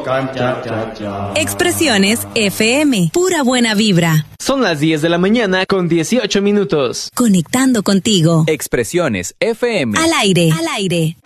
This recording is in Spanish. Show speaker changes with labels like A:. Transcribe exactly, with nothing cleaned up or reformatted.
A: Expresiones F M, pura buena vibra.
B: Son las diez de la mañana con dieciocho minutos.
A: Conectando contigo.
C: Expresiones F M.
A: Al aire, al aire.